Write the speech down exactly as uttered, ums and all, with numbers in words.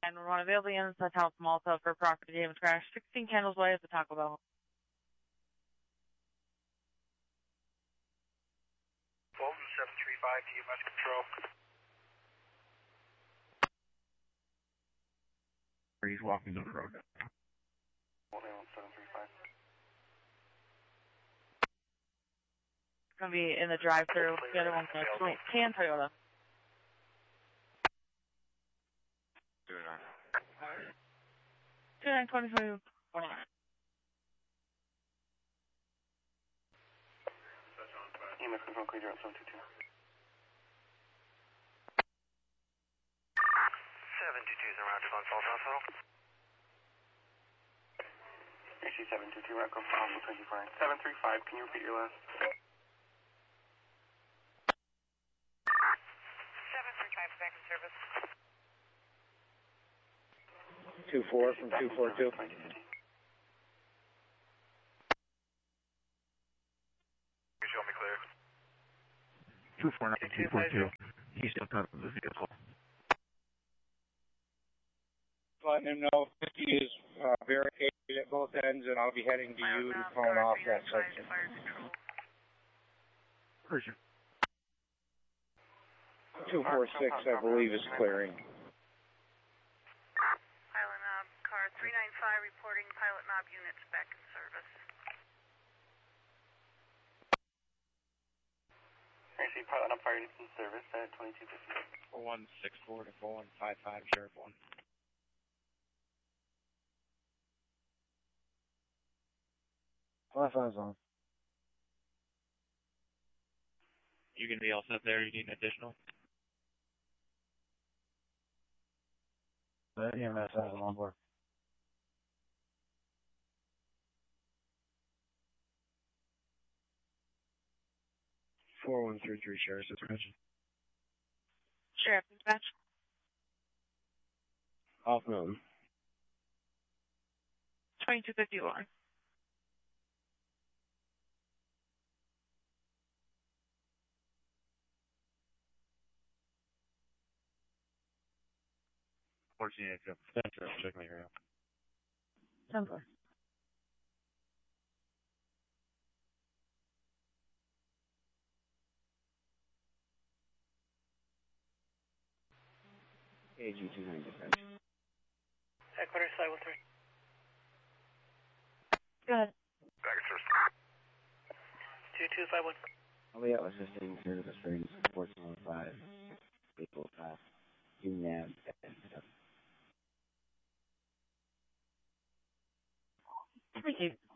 nine one one available units at House Malta for property damage crash, sixteen Candles Way at the Taco Bell. Bolton seven three five, T M S Control. He's walking down the road. Bolton seven three five. It's going to be in the drive-thru. The other one's a tan Toyota. two nine. two nine twenty twenty four nine. T M S Control, clear out seven two two. seven two two is around Phone Falls Hospital. A C seven two two, Rocco, Alpha twenty-four nine. seven three five, can you repeat your last? seven three five, back in service. two four from two four two. You show me clear. two four nine, two four two. He's still out of the vehicle. Letting him know fifty is uh, barricaded at both ends, and I'll be heading to you to phone off that section. Where's your? two four six, I believe, is clearing. Pilot Knob, car three nine five reporting Pilot Knob units back in service. I see Pilot Knob fire units in service at twenty-two fifty. four one six four to four one five five, Sheriff one. Wi-Fi's on. You gonna be all set there? You need an additional? The E M S has them on board. four one three three, Sheriff's attention. Sheriff, dispatch. Off mountain. twenty-two fifty-one. fourteen eight, check my area. ten four. A G two nine dispatch. Headquarters, five one three. Go ahead. Back at first. two two five one. I'll be out assisting service for fourteen oh five. Vehicle path. U nav. Thank you.